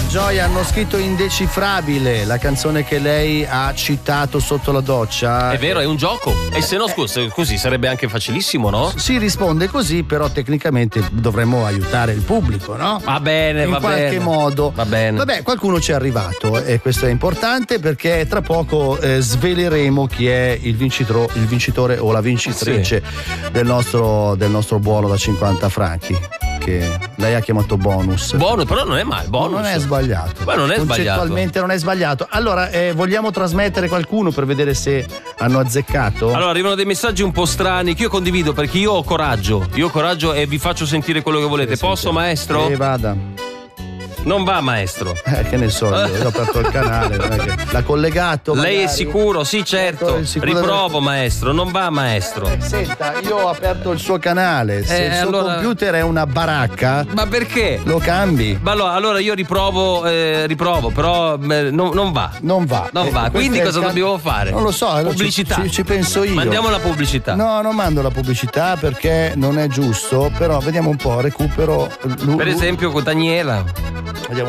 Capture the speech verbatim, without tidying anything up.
Gioia, hanno scritto Indecifrabile, la canzone che lei ha citato sotto la doccia. È vero, è un gioco. E se no, scusa, così sarebbe anche facilissimo, no? Si risponde così, però tecnicamente dovremmo aiutare il pubblico, no? Va bene, in va bene. qualche modo. Va bene. Vabbè, qualcuno ci è arrivato e questo è importante perché tra poco eh, sveleremo chi è il vincitore, il vincitore o la vincitrice sì. del nostro del nostro buono da cinquanta franchi. Che lei ha chiamato bonus. Bonus, però non è male, bonus. Non è sbagliato. Ma non è sbagliato. Concettualmente non è sbagliato. Allora, eh, vogliamo trasmettere qualcuno per vedere se hanno azzeccato? Allora, arrivano dei messaggi un po' strani che io condivido perché io ho coraggio. Io ho coraggio e vi faccio sentire quello che volete. Sì, Posso, sì. maestro? Sì, vada. Non va, maestro. Eh, che ne so, io, io ho aperto il canale, non è che l'ha collegato. Lei magari. È sicuro? Sì, certo. Sicuro Riprovo, del... maestro. Non va, maestro. Eh, senta, io ho aperto il suo canale. Se eh, il suo allora... computer è una baracca. Ma perché? Lo cambi. Ma allora, allora io riprovo, eh, riprovo, però eh, no, non va. Non va. Non eh, va. Quindi cosa cam... dobbiamo fare? Non lo so. Pubblicità. Ci, ci penso io. Mandiamo la pubblicità. No, non mando la pubblicità perché non è giusto. Però vediamo un po', recupero. Per esempio con Daniela. Vediamo.